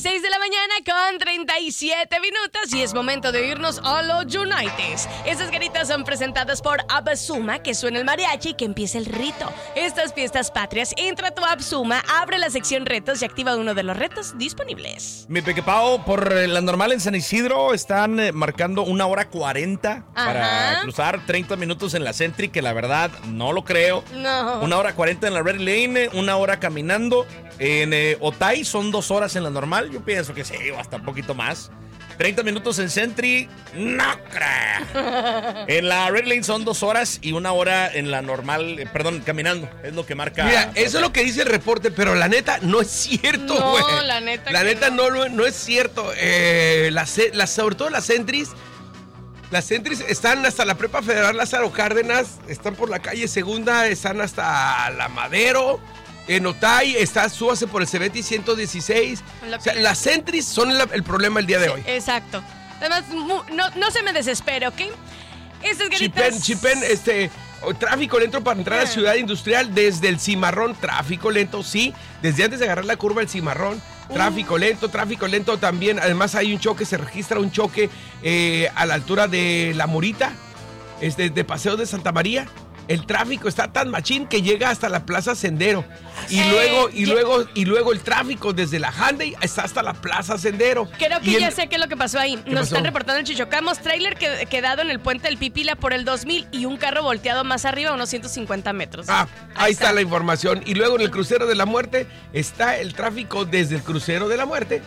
6 de la mañana con 37 minutos y es momento de irnos a los Unites. Estas garitas son presentadas por Abasuma, que suena el mariachi y que empieza el rito. Estas fiestas patrias, entra a tu Abasuma, abre la sección retos y activa uno de los retos disponibles. Mi Pequepao, por la normal en San Isidro están marcando 1:40 para cruzar, 30 minutos en la Sentry, que la verdad no lo creo. No. 1:40 en la Red Lane, 1 hora caminando. En Otay son 2 horas en la normal. Yo pienso que sí, o hasta un poquito más. 30 minutos en Sentry, no creo. En la Red Lane son 2 horas y 1 hora en la normal, caminando. Es lo que marca. Mira, eso es lo que dice el reporte, pero la neta no es cierto, güey. No, la neta. La neta no es cierto. Sobre todo las Sentries. Las Sentries están hasta la Prepa Federal Lázaro Cárdenas, están por la calle Segunda, están hasta la Madero. En Otay súbase por el Cebeti 116. O sea, las Sentries son el problema el día de hoy. Exacto. Además, no se me desespere, ¿ok? Estas garitas... Chipen, tráfico lento para entrar a Ciudad Industrial desde el Cimarrón. Tráfico lento, sí. Desde antes de agarrar la curva del Cimarrón. Tráfico lento también. Además hay un choque, se registra un choque a la altura de La Morita, de Paseo de Santa María. El tráfico está tan machín que llega hasta la Plaza Sendero. Y luego el tráfico desde la Hyundai está hasta la Plaza Sendero. Creo que ya sé qué es lo que pasó ahí. Nos están reportando en Chichocamos, tráiler quedado en el puente del Pipila por el 2000 y un carro volteado más arriba, unos 150 metros. Ahí está la información. Y luego en el Crucero de la Muerte está el tráfico desde el Crucero de la Muerte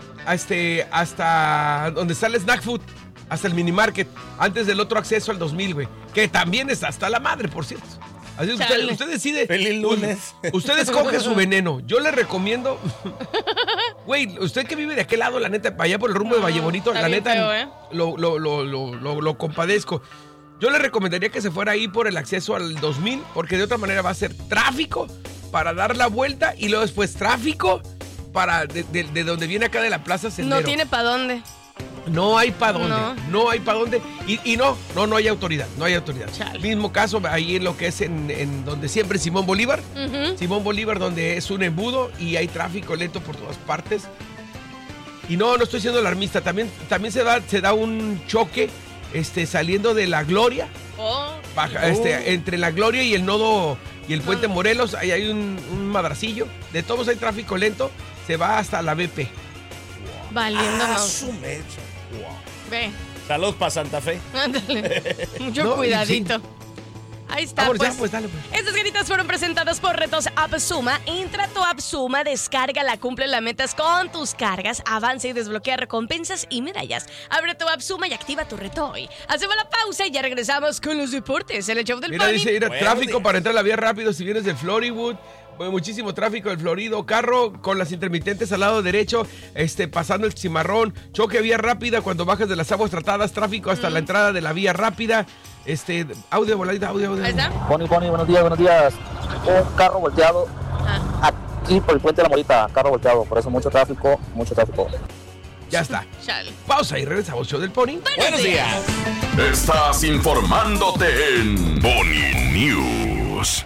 hasta donde está el Snack Food. Hasta el Mini Market, antes del otro acceso al 2000, güey. Que también está hasta la madre, por cierto. Así es, usted decide. Feliz lunes. Usted escoge su veneno. Yo le recomiendo. Güey, usted que vive de aquel lado, la neta, para allá por el rumbo de Valle Bonito, la neta, feo, lo compadezco. Yo le recomendaría que se fuera ahí por el acceso al 2000, porque de otra manera va a ser tráfico para dar la vuelta y luego después tráfico para de donde viene acá de la Plaza Sendero. No tiene para dónde. No hay para dónde, no hay para dónde. Y no hay autoridad, no hay autoridad. Chale. Mismo caso ahí en lo que es en donde siempre Simón Bolívar. Simón Bolívar, donde es un embudo y hay tráfico lento por todas partes. Y no estoy siendo alarmista. También se da un choque saliendo de La Gloria. Entre La Gloria y el nodo y el puente Morelos, ahí hay un madracillo. De todos hay tráfico lento, se va hasta la BP. Valiendo su mecha. Wow. Ve. Saludos para Santa Fe. Ándale. Mucho cuidadito. Sí. Ahí está, pues. Dale, pues. Estas garitas fueron presentadas por Retos Abasuma. Entra a tu Abasuma, descárgala, cumple las metas con tus cargas, avanza y desbloquea recompensas y medallas. Abre tu Abasuma y activa tu reto hoy. Hacemos la pausa y ya regresamos con los deportes. El show del Pony. Dice, tráfico para entrar a la vía rápido si vienes de Florywood. Muchísimo tráfico del Florido, carro con las intermitentes al lado derecho, pasando el Cimarrón, choque vía rápida cuando bajas de las aguas tratadas, tráfico hasta la entrada de la vía rápida, audio, voladita, audio. Ahí está. Pony, buenos días. Un carro volteado aquí por el puente de La Morita, carro volteado, por eso mucho tráfico. Ya está. Chale. Pausa y regresamos, show del Pony. Buenos días. Estás informándote en Pony News.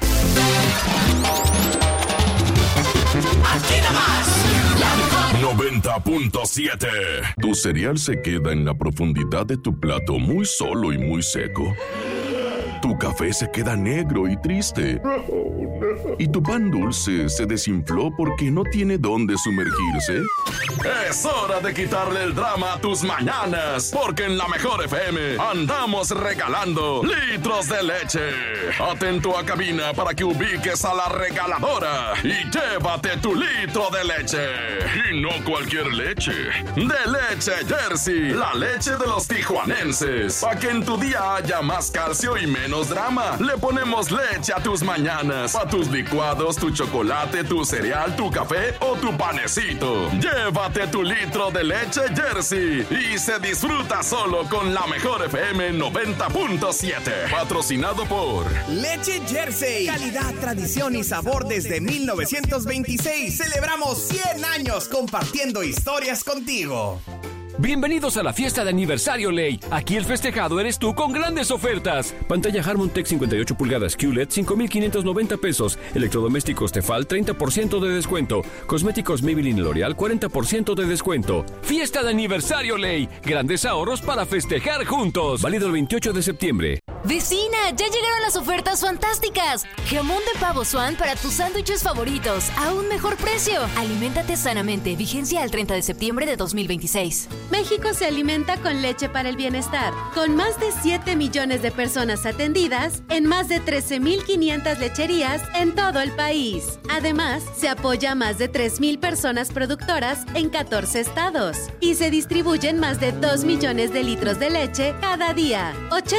Aquí nomás, 90.7. Tu cereal se queda en la profundidad de tu plato muy solo y muy seco. Tu café se queda negro y triste. Y tu pan dulce se desinfló porque no tiene dónde sumergirse. Es hora de quitarle el drama a tus mañanas, porque en la Mejor FM andamos regalando litros de leche. Atento a cabina para que ubiques a la regaladora y llévate tu litro de leche. Y no cualquier leche. De Leche Jersey, la leche de los tijuanenses. Para que en tu día haya más calcio y menos drama. Le ponemos leche a tus mañanas, a tus licuados, tu chocolate, tu cereal, tu café o tu panecito. Llévate tu litro de Leche Jersey y se disfruta solo con la Mejor FM 90.7. Patrocinado por Leche Jersey. Calidad, tradición y sabor desde 1926. Celebramos 100 años compartiendo historias contigo. Bienvenidos a la fiesta de aniversario Ley. Aquí el festejado eres tú con grandes ofertas. Pantalla Harmon Tech 58 pulgadas QLED 5,590 pesos. Electrodomésticos Tefal 30% de descuento. Cosméticos Maybelline L'Oreal 40% de descuento. Fiesta de aniversario Ley. Grandes ahorros para festejar juntos. Válido el 28 de septiembre. ¡Vecina! ¡Ya llegaron las ofertas fantásticas! Jamón de pavo Swan para tus sándwiches favoritos a un mejor precio. Aliméntate sanamente. Vigencia al 30 de septiembre de 2026. México se alimenta con leche para el bienestar, con más de 7 millones de personas atendidas en más de 13,500 lecherías en todo el país. Además, se apoya a más de 3,000 personas productoras en 14 estados y se distribuyen más de 2 millones de litros de leche cada día,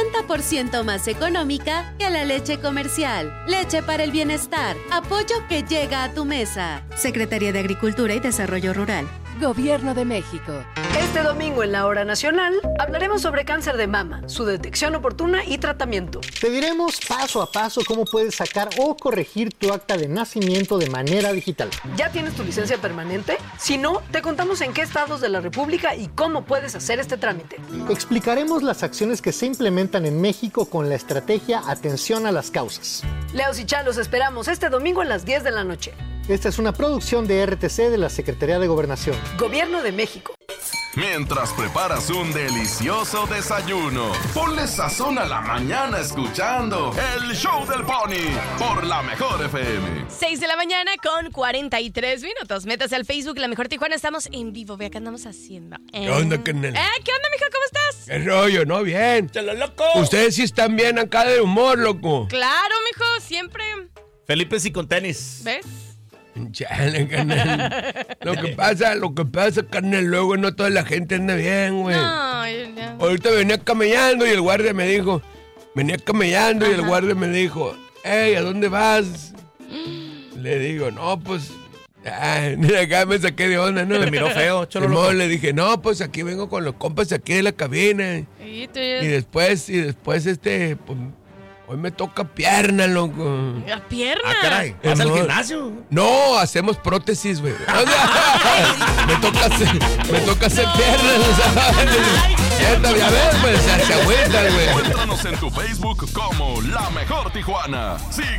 80% más económica que la leche comercial. Leche para el bienestar, apoyo que llega a tu mesa. Secretaría de Agricultura y Desarrollo Rural. Gobierno de México. Este domingo en la Hora Nacional hablaremos sobre cáncer de mama, su detección oportuna y tratamiento. Te diremos paso a paso cómo puedes sacar o corregir tu acta de nacimiento de manera digital. ¿Ya tienes tu licencia permanente? Si no, te contamos en qué estados de la República y cómo puedes hacer este trámite. Explicaremos las acciones que se implementan en México con la estrategia Atención a las Causas. Leos y Chá, los esperamos este domingo a las 10 de la noche. Esta es una producción de RTC de la Secretaría de Gobernación. Gobierno de México. Mientras preparas un delicioso desayuno, ponle sazón a la mañana escuchando el Show del Pony por La Mejor FM. 6 de la mañana con 43 minutos. Métase al Facebook La Mejor Tijuana. Estamos en vivo. Vea qué andamos haciendo. ¿Qué onda, carnal? ¿Qué onda, mijo? ¿Cómo estás? ¿Qué rollo? ¿No? Bien. ¡Chalo, loco! Ustedes sí están bien acá de humor, loco. Claro, mijo. Siempre. Felipe sí con tenis. ¿Ves? Chale, carnal. Lo que pasa, carnal, luego no toda la gente anda bien, güey. No. Ahorita venía camellando y el guardia me dijo, el guardia me dijo, hey, ¿a dónde vas? Le digo, no, pues, mira, acá me saqué de onda, ¿no? Le miró feo, cholo loco. Le dije, no, pues aquí vengo con los compas aquí de la cabina. Y después, pues, hoy me toca pierna, loco. ¿La pierna? Ah, caray. ¿Vas al gimnasio? No, hacemos prótesis, güey. me toca hacer piernas, ¿sabes? Ya ves, pues, se agüita, güey. Encuéntranos en tu Facebook como La Mejor Tijuana. Sigue